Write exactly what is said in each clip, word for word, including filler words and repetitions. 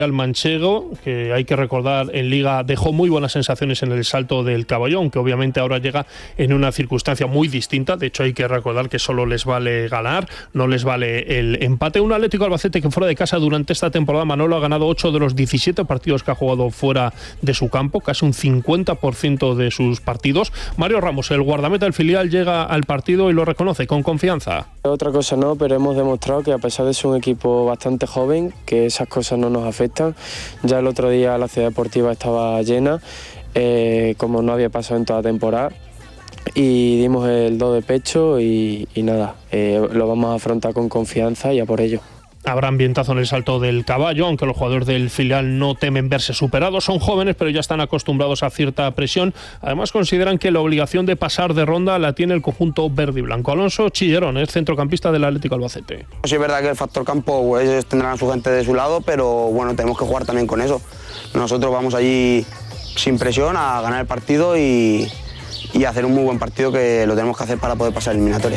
Al manchego, que hay que recordar en Liga dejó muy buenas sensaciones en el salto del Caballón, que obviamente ahora llega en una circunstancia muy distinta. De hecho, hay que recordar que solo les vale ganar, no les vale el empate. Un Atlético Albacete que fuera de casa durante esta temporada, Manolo, ha ganado ocho de los diecisiete partidos que ha jugado fuera de su campo, casi un cincuenta por ciento de sus partidos. Mario Ramos, el guardameta del filial, llega al partido y lo reconoce con confianza. Otra cosa no, pero hemos demostrado que a pesar de ser un equipo bastante joven, que esas cosas no nos afectan. Ya el otro día la ciudad deportiva estaba llena, eh, como no había pasado en toda la temporada, y dimos el do de pecho y, y nada, eh, lo vamos a afrontar con confianza y a por ello. Habrá ambientazo en el salto del caballo, aunque los jugadores del filial no temen verse superados. Son jóvenes, pero ya están acostumbrados a cierta presión. Además, consideran que la obligación de pasar de ronda la tiene el conjunto verde y blanco. Alonso Chillerón es centrocampista del Atlético Albacete. Sí, es verdad que el factor campo, pues, ellos tendrán a su gente de su lado, pero bueno, tenemos que jugar también con eso. Nosotros vamos allí sin presión a ganar el partido y, y hacer un muy buen partido, que lo tenemos que hacer para poder pasar eliminatoria.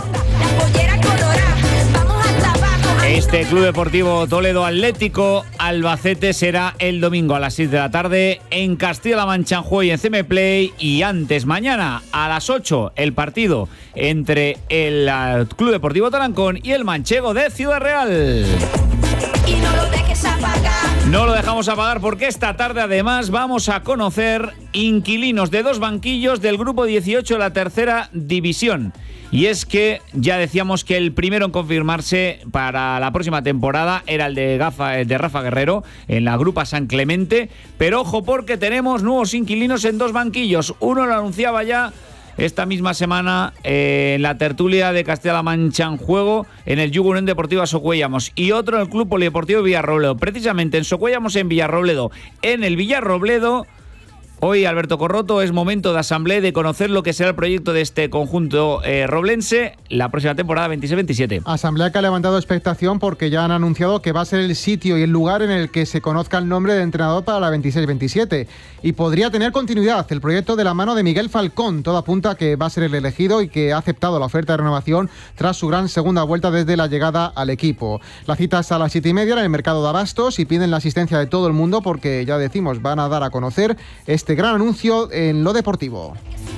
Este Club Deportivo Toledo Atlético Albacete será el domingo a las seis de la tarde en Castilla-La Mancha, en juego y en C M Play. Y antes, mañana a las ocho, el partido entre el Club Deportivo Tarancón y el manchego de Ciudad Real. Y no lo dejes apagar. No lo dejamos apagar porque esta tarde además vamos a conocer inquilinos de dos banquillos del grupo dieciocho de la tercera división. Y es que ya decíamos que el primero en confirmarse para la próxima temporada era el de, Gafa, el de Rafa Guerrero en la Grupa San Clemente. Pero ojo, porque tenemos nuevos inquilinos en dos banquillos. Uno lo anunciaba ya esta misma semana eh, en la tertulia de Castilla-La Mancha en juego en el Yugo Unión Deportiva Socuellamos, y otro en el Club Polideportivo Villarrobledo. Precisamente en Socuellamos, en Villarrobledo. En el Villarrobledo, hoy, Alberto Corroto, es momento de asamblea, de conocer lo que será el proyecto de este conjunto eh, roblense la próxima temporada veintiséis veintisiete. Asamblea que ha levantado expectación porque ya han anunciado que va a ser el sitio y el lugar en el que se conozca el nombre de entrenador para la veintiséis veintisiete. Y podría tener continuidad el proyecto de la mano de Miguel Falcón. Todo apunta a que va a ser el elegido y que ha aceptado la oferta de renovación tras su gran segunda vuelta desde la llegada al equipo. La cita es a las siete y media en el mercado de Abastos y piden la asistencia de todo el mundo porque, ya decimos, van a dar a conocer este gran anuncio en lo deportivo.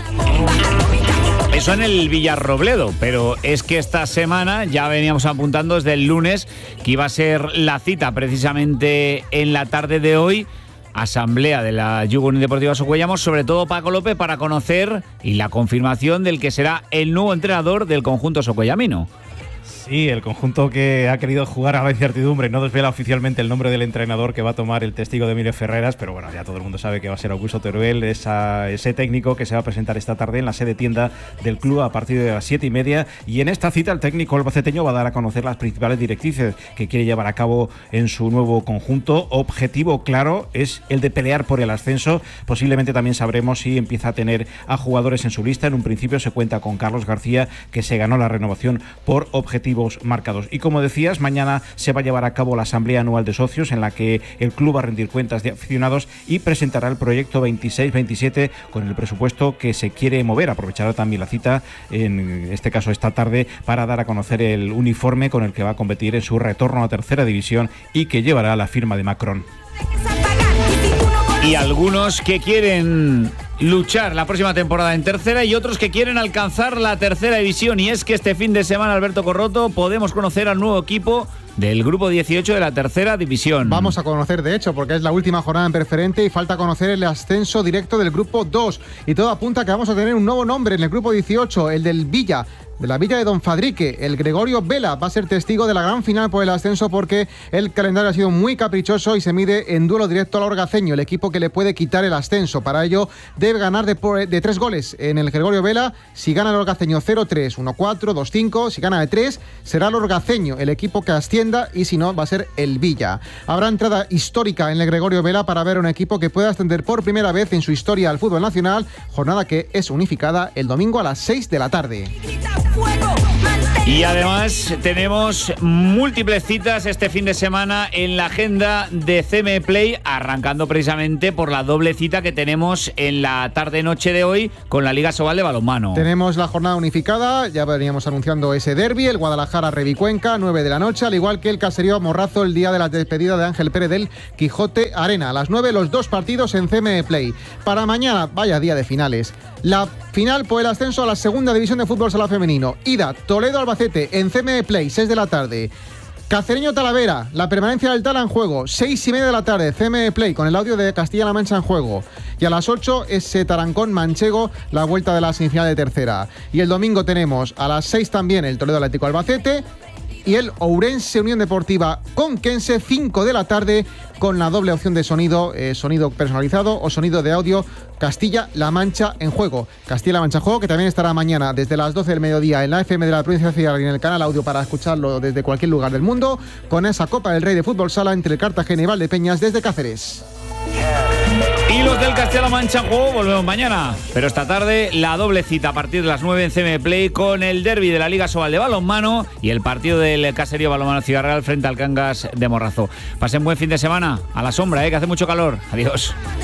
Eso en el Villarrobledo, pero es que esta semana ya veníamos apuntando desde el lunes que iba a ser la cita precisamente en la tarde de hoy. Asamblea de la Yugo Unión Deportiva Socuellamos, sobre todo Paco López, para conocer y la confirmación del que será el nuevo entrenador del conjunto socuellamino. Sí, el conjunto que ha querido jugar a la incertidumbre no desvela oficialmente el nombre del entrenador que va a tomar el testigo de Emilio Ferreras, pero bueno, ya todo el mundo sabe que va a ser Augusto Teruel, esa, ese técnico que se va a presentar esta tarde en la sede tienda del club a partir de las siete y media. Y en esta cita el técnico albaceteño va a dar a conocer las principales directrices que quiere llevar a cabo en su nuevo conjunto. Objetivo claro es el de pelear por el ascenso. Posiblemente también sabremos si empieza a tener a jugadores en su lista. En un principio se cuenta con Carlos García, que se ganó la renovación por objetivos marcados. Y como decías, mañana se va a llevar a cabo la asamblea anual de socios, en la que el club va a rendir cuentas de aficionados y presentará el proyecto veintiséis veintisiete con el presupuesto que se quiere mover. Aprovechará también la cita, en este caso esta tarde, para dar a conocer el uniforme con el que va a competir en su retorno a tercera división y que llevará la firma de Macron. Y algunos que quieren luchar la próxima temporada en tercera y otros que quieren alcanzar la tercera división. Y es que este fin de semana, Alberto Corroto, podemos conocer al nuevo equipo del grupo dieciocho de la tercera división. Vamos a conocer, de hecho, porque es la última jornada en preferente y falta conocer el ascenso directo del grupo dos. Y todo apunta a que vamos a tener un nuevo nombre en el grupo dieciocho, el del Villa, de la Villa de Don Fadrique. El Gregorio Vela va a ser testigo de la gran final por el ascenso porque el calendario ha sido muy caprichoso y se mide en duelo directo al Orgaceño, el equipo que le puede quitar el ascenso. Para ello debe ganar de, de tres goles en el Gregorio Vela. Si gana el Orgaceño cero tres, uno cuatro, dos cinco, si gana de tres será el Orgaceño el equipo que ascienda, y si no va a ser el Villa. Habrá entrada histórica en el Gregorio Vela para ver un equipo que pueda ascender por primera vez en su historia al fútbol nacional, jornada que es unificada el domingo a las seis de la tarde. Fuego, mantén Y además tenemos múltiples citas este fin de semana en la agenda de C M Play, arrancando precisamente por la doble cita que tenemos en la tarde-noche de hoy con la Liga Sobal de balonmano. Tenemos la jornada unificada, ya veníamos anunciando ese derbi, el Guadalajara-Revicuenca, nueve de la noche, al igual que el Caserío Morrazo el día de la despedida de Ángel Pérez del Quijote Arena. A las nueve los dos partidos en C M Play. Para mañana, vaya día de finales. La final por el ascenso a la segunda división de fútbol sala femenino. Ida, Toledo-Albacete en C M Play, seis de la tarde. Cacereño-Talavera, la permanencia del Tala en juego, seis y media de la tarde, C M Play con el audio de Castilla-La Mancha en juego. Y a las ocho, ese Tarancón-Manchego, la vuelta de la semifinal de tercera. Y el domingo tenemos a las seis también el Toledo-Atlético-Albacete y el Ourense Unión Deportiva Conquense, cinco de la tarde, con la doble opción de sonido, eh, sonido personalizado o sonido de audio, Castilla-La Mancha en juego. Castilla-La Mancha en juego, que también estará mañana desde las doce del mediodía en la F M de la provincia de Ciudad y en el canal audio para escucharlo desde cualquier lugar del mundo, con esa Copa del Rey de Fútbol Sala entre el Cartagena y Valdepeñas desde Cáceres. Y los del Castilla-La Mancha en juego volvemos mañana. Pero esta tarde la doble cita a partir de las nueve en C M Play con el derbi de la Liga Sobal de balonmano y el partido del Caserío Balonmano Ciudad Real frente al Cangas de Morrazo. Pasen buen fin de semana. A la sombra, ¿eh? Que hace mucho calor. Adiós.